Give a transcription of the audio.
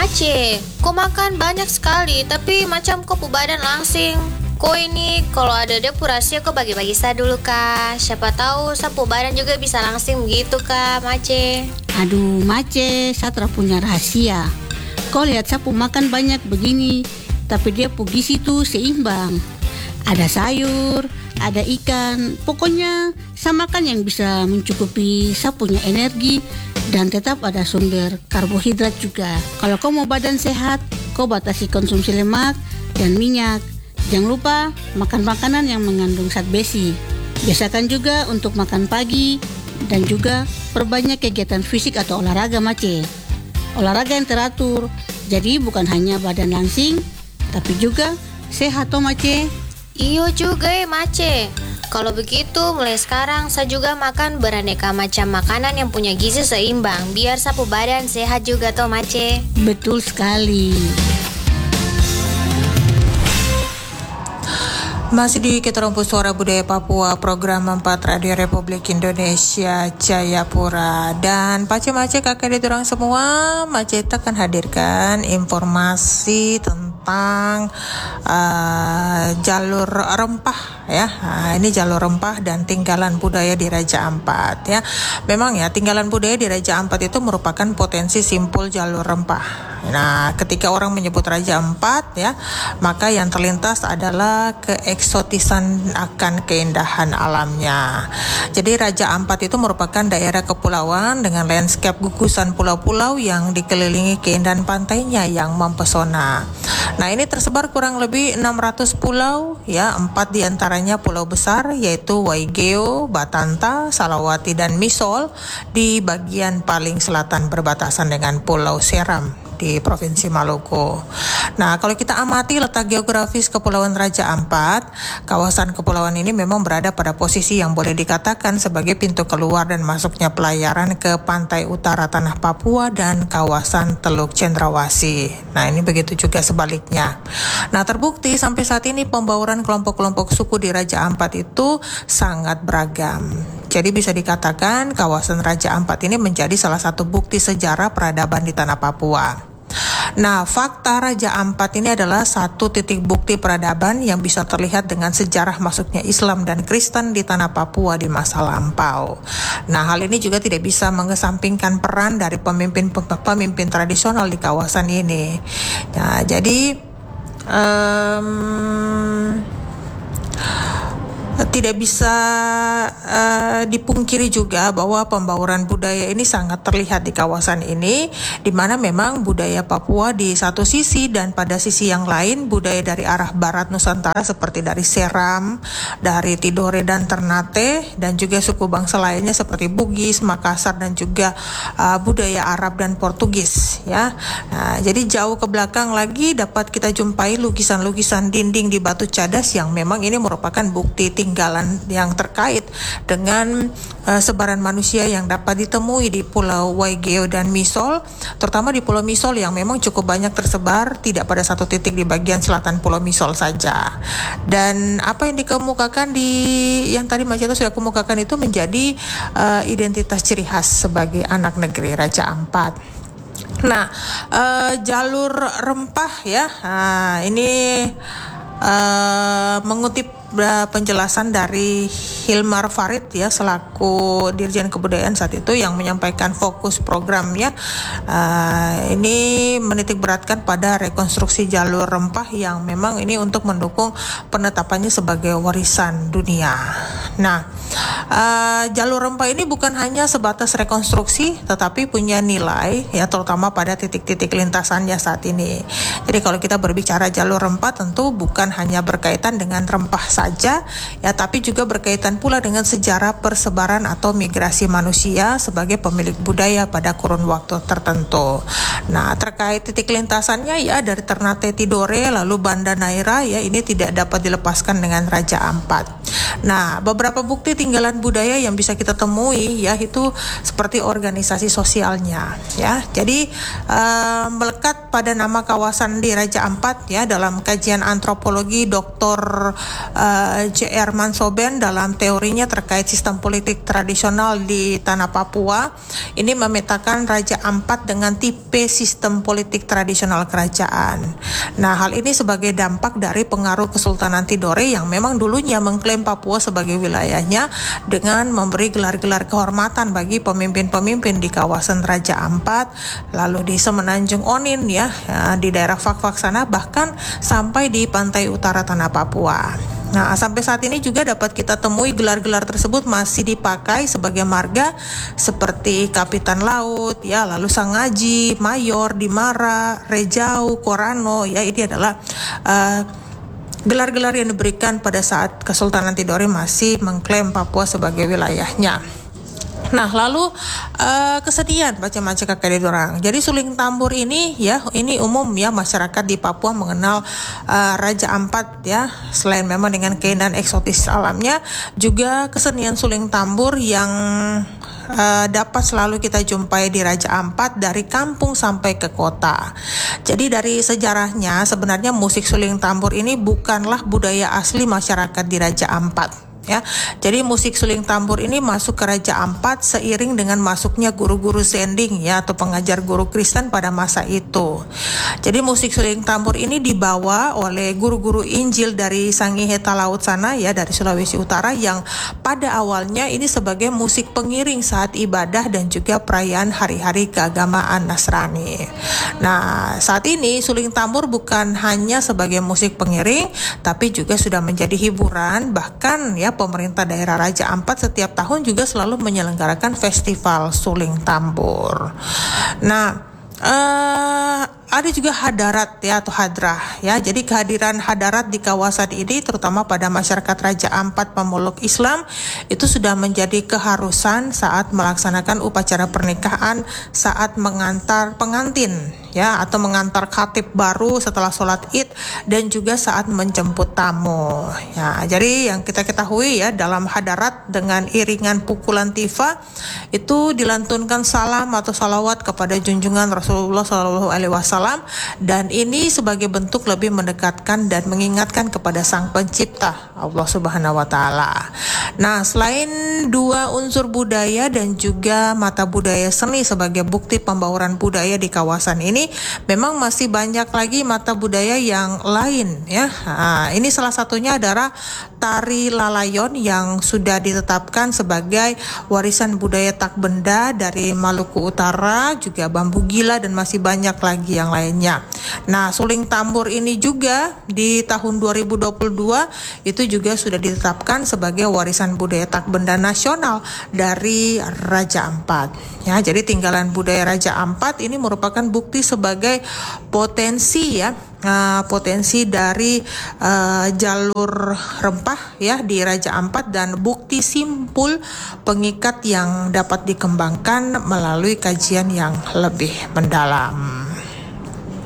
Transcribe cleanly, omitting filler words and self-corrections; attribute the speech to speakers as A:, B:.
A: Mace, kau makan banyak sekali, tapi macam kau pu badan langsing. Kau ini kalau ada depu rahasia kau bagi-bagi saya dulu kak. Siapa tahu sapu badan juga bisa langsing begitu kak, Mace.
B: Aduh Mace, saya tidak punya rahasia. Kau lihat sapu makan banyak begini, tapi dia pu gizi tuh seimbang. Ada sayur, ada ikan, pokoknya saya makan yang bisa mencukupi saya punya energi dan tetap ada sumber karbohidrat juga. Kalau kau mau badan sehat, kau batasi konsumsi lemak dan minyak. Jangan lupa makan makanan yang mengandung zat besi. Biasakan juga untuk makan pagi dan juga perbanyak kegiatan fisik atau olahraga Mace. Olahraga yang teratur, jadi bukan hanya badan langsing, tapi juga sehat toh Mace.
A: Iyo juga Mace. Kalau begitu mulai sekarang saya juga makan beraneka macam makanan yang punya gizi seimbang biar sapu badan sehat juga toh Mace.
B: Betul sekali.
C: Masih di Keterompu Suara Budaya Papua, program 4 Radio Republik Indonesia Jayapura. Dan Pace-Mace kakak diturang semua, Mace akan hadirkan informasi tentang jalur rempah ya. Ini jalur rempah dan tinggalan budaya di Raja Ampat ya. Memang ya tinggalan budaya di Raja Ampat itu merupakan potensi simpul jalur rempah. Nah, ketika orang menyebut Raja Ampat ya, maka yang terlintas adalah keeksotisan akan keindahan alamnya. Jadi Raja Ampat itu merupakan daerah kepulauan dengan landscape gugusan pulau-pulau yang dikelilingi keindahan pantainya yang mempesona. Nah, ini tersebar kurang lebih 600 pulau ya, 4 diantaranya pulau besar yaitu Waigeo, Batanta, Salawati dan Misol di bagian paling selatan berbatasan dengan Pulau Seram di Provinsi Maluku. Nah, kalau kita amati letak geografis Kepulauan Raja Ampat, kawasan kepulauan ini memang berada pada posisi yang boleh dikatakan sebagai pintu keluar dan masuknya pelayaran ke pantai utara tanah Papua dan kawasan Teluk Cendrawasih. Nah, ini begitu juga sebaliknya. Nah, terbukti sampai saat ini pembauran kelompok-kelompok suku di Raja Ampat itu sangat beragam. Jadi bisa dikatakan kawasan Raja Ampat ini menjadi salah satu bukti sejarah peradaban di tanah Papua. Nah, fakta Raja Ampat ini adalah satu titik bukti peradaban yang bisa terlihat dengan sejarah masuknya Islam dan Kristen di tanah Papua di masa lampau. Nah, hal ini juga tidak bisa mengesampingkan peran dari pemimpin tradisional di kawasan ini. Nah, jadi tidak bisa dipungkiri juga bahwa pembauran budaya ini sangat terlihat di kawasan ini, di mana memang budaya Papua di satu sisi dan pada sisi yang lain budaya dari arah barat Nusantara seperti dari Seram, dari Tidore dan Ternate, dan juga suku bangsa lainnya seperti Bugis, Makassar dan juga budaya Arab dan Portugis ya. Nah, jadi jauh ke belakang lagi dapat kita jumpai lukisan-lukisan dinding di batu cadas yang memang ini merupakan bukti tinggalan yang terkait dengan sebaran manusia yang dapat ditemui di Pulau Waigeo dan Misol, terutama di Pulau Misol yang memang cukup banyak tersebar, tidak pada satu titik di bagian selatan Pulau Misol saja. Dan apa yang dikemukakan yang tadi Mas Jato sudah kemukakan itu menjadi identitas ciri khas sebagai anak negeri Raja Ampat. Nah, jalur rempah ya, ini mengutip penjelasan dari Hilmar Farid ya selaku Dirjen Kebudayaan saat itu yang menyampaikan fokus programnya ini menitik beratkan pada rekonstruksi jalur rempah yang memang ini untuk mendukung penetapannya sebagai warisan dunia. Nah, jalur rempah ini bukan hanya sebatas rekonstruksi tetapi punya nilai ya terutama pada titik-titik lintasannya saat ini. Jadi kalau kita berbicara jalur rempah tentu bukan hanya berkaitan dengan rempah saja ya, tapi juga berkaitan pula dengan sejarah persebaran atau migrasi manusia sebagai pemilik budaya pada kurun waktu tertentu. Nah, terkait titik lintasannya ya dari Ternate Tidore lalu Banda Naira ya, ini tidak dapat dilepaskan dengan Raja Ampat. Nah, beberapa bukti tinggalan budaya yang bisa kita temui ya itu seperti organisasi sosialnya ya. Jadi melekat pada nama kawasan di Raja Ampat ya, dalam kajian antropologi Dr. J.R. Mansoben dalam teorinya terkait sistem politik tradisional di tanah Papua, ini memetakan Raja Ampat dengan tipe sistem politik tradisional kerajaan. Nah, hal ini sebagai dampak dari pengaruh Kesultanan Tidore yang memang dulunya mengklaim Papua sebagai wilayahnya dengan memberi gelar-gelar kehormatan bagi pemimpin-pemimpin di kawasan Raja Ampat, lalu di Semenanjung Onin ya, di daerah Fak-Fak sana, bahkan sampai di pantai utara tanah Papua. Nah, sampai saat ini juga dapat kita temui gelar-gelar tersebut masih dipakai sebagai marga seperti Kapitan Laut, ya, lalu Sangaji, Mayor, Dimara, Rejau, Korano, ya, ini adalah gelar-gelar yang diberikan pada saat Kesultanan Tidore masih mengklaim Papua sebagai wilayahnya. Nah, lalu kesedihan baca-baca kakek dorang. Jadi suling tambur ini ya, ini umum ya, masyarakat di Papua mengenal Raja Ampat ya. Selain memang dengan keindahan eksotis alamnya, juga kesenian suling tambur yang dapat selalu kita jumpai di Raja Ampat dari kampung sampai ke kota. Jadi dari sejarahnya sebenarnya musik suling tambur ini bukanlah budaya asli masyarakat di Raja Ampat. Ya, jadi musik suling tambur ini masuk ke Raja Ampat seiring dengan masuknya guru-guru sending ya, atau pengajar guru Kristen pada masa itu. Jadi musik suling tambur ini dibawa oleh guru-guru Injil dari Sangiheta Laut sana ya, dari Sulawesi Utara, yang pada awalnya ini sebagai musik pengiring saat ibadah dan juga perayaan hari-hari keagamaan Nasrani. Nah, saat ini suling tambur bukan hanya sebagai musik pengiring, tapi juga sudah menjadi hiburan. Bahkan ya, pemerintah daerah Raja Ampat setiap tahun juga selalu menyelenggarakan festival suling tambur. Nah, ada juga hadarat ya, atau hadrah ya. Jadi kehadiran hadarat di kawasan ini terutama pada masyarakat Raja Ampat pemeluk Islam itu sudah menjadi keharusan saat melaksanakan upacara pernikahan, saat mengantar pengantin ya, atau mengantar khatib baru setelah sholat Id, dan juga saat menjemput tamu ya. Jadi yang kita ketahui ya, dalam hadarat dengan iringan pukulan tifa itu dilantunkan salam atau salawat kepada junjungan Rasulullah SAW, dan ini sebagai bentuk lebih mendekatkan dan mengingatkan kepada Sang Pencipta Allah Subhanahu wa Ta'ala. Nah, selain dua unsur budaya dan juga mata budaya seni sebagai bukti pembauran budaya di kawasan ini, memang masih banyak lagi mata budaya yang lain ya. Nah, ini salah satunya adalah tari lalayon yang sudah ditetapkan sebagai warisan budaya tak benda dari Maluku Utara, juga bambu gila, dan masih banyak lagi yang lainnya. Nah, suling tambur ini juga di tahun 2022 itu juga sudah ditetapkan sebagai warisan budaya tak benda nasional dari Raja Ampat. Ya, jadi tinggalan budaya Raja Ampat ini merupakan bukti sebagai potensi ya, potensi dari jalur rempah ya di Raja Ampat, dan bukti simpul pengikat yang dapat dikembangkan melalui kajian yang lebih mendalam.